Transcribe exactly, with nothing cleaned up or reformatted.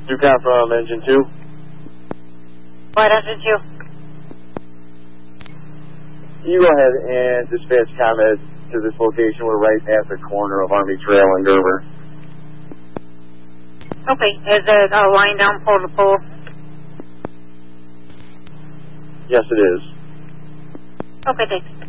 Ducon from Engine two. What, Engine two? You go ahead and dispatch ComEd to this location. We're right at the corner of Army Trail and Gerber. Okay, is it a line down pole to pole? Yes, it is. Okay, thanks.